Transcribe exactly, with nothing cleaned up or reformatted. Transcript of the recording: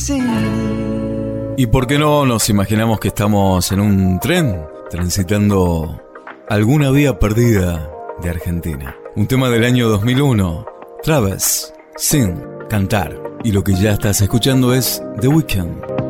seen. ¿Y por qué no nos imaginamos que estamos en un tren transitando alguna vía perdida de Argentina? Un tema del año dos mil uno, Travis, Sin, Cantar. Y lo que ya estás escuchando es The Weeknd.